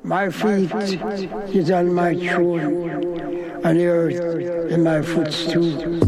My feet is on my throne, and the earth in my footstool.